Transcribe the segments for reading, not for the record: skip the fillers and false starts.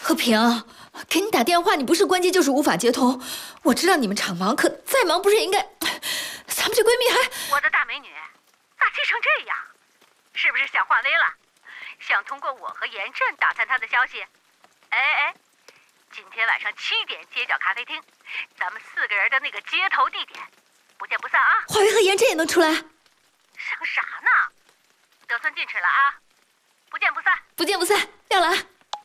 和平，给你打电话，你不是关机就是无法接通。我知道你们厂忙，可再忙不是也应该……咱们这闺蜜还…… 我的大美女，咋急成这样？是不是想换位了？想通过我和严震打探她的消息？哎，今天晚上7点街角咖啡厅，咱们4个人的那个接头地点，不见不散啊！ 华为和严震也能出来？ 想啥呢？得寸进尺了啊！不见不散， 不见不散，要来。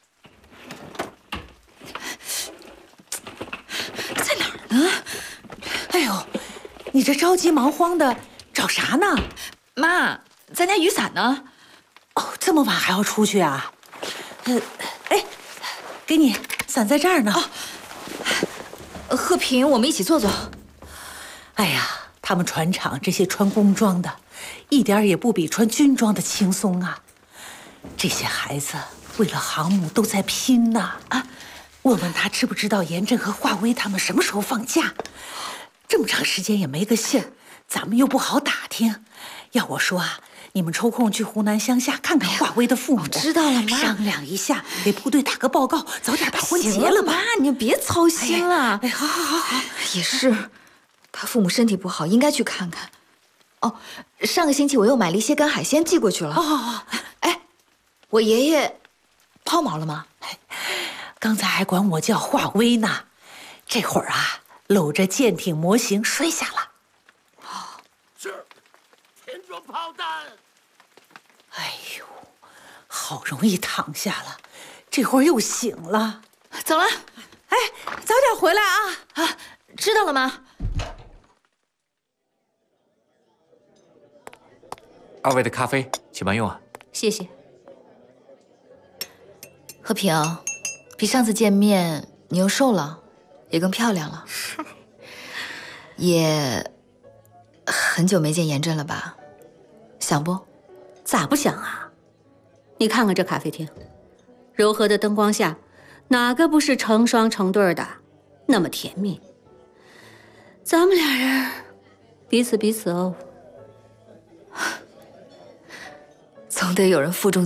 在哪儿呢？ 哎呦，你这着急忙慌的找啥呢？ 妈，咱家雨伞呢？ 哦，这么晚还要出去啊？哎，给你，伞在这儿呢。 和平，我们一起坐坐。 哎呀，他们船厂这些穿工装的，一点也不比穿军装的轻松啊！这些孩子为了航母都在拼呐！问问他知不知道严震和华威他们什么时候放假？这么长时间也没个信儿，咱们又不好打听。要我说啊，你们抽空去湖南乡下看看华威的父母， 知道了，妈， 商量一下，给部队打个报告，早点把婚结了吧。 妈，你别操心了。 哎，好， 也是，他父母身体不好，应该去看看。哦，上个星期我又买了一些干海鲜寄过去了。 哦， 哎，我爷爷抛锚了吗？ 刚才还管我叫华威呢，这会儿啊，搂着舰艇模型睡下了。 是，填装炮弹。 哎呦，好容易躺下了，这会儿又醒了。 走了。 哎，早点回来啊！ 知道了吗？ 2位的咖啡，请慢用啊。 谢谢。 和平，比上次见面你又瘦了，也更漂亮了。也很久没见严震了吧？想不？ 咋不想啊？你看看这咖啡厅，柔和的灯光下，哪个不是成双成对的，那么甜蜜。咱们俩人彼此哦。 总得有人负重